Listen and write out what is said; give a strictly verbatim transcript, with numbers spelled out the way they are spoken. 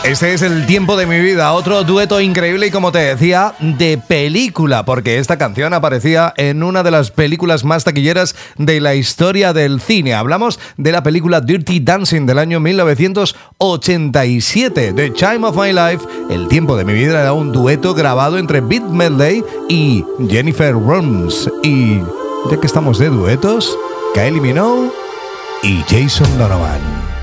Este es El tiempo de mi vida, otro dueto increíble y, como te decía, de película, porque esta canción aparecía en una de las películas más taquilleras de la historia del cine. Hablamos de la película Dirty Dancing del año mil novecientos ochenta y siete. The Time of My Life, El tiempo de mi vida, era un dueto grabado entre Beat Medley y Jennifer Warnes. Y ya que estamos de duetos, Kylie Minogue y Jason Donovan.